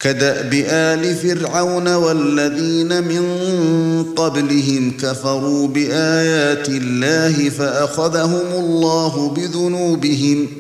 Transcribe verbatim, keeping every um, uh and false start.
كدأب آل فرعون والذين من قبلهم كفروا بآيات الله فأخذهم الله بذنوبهم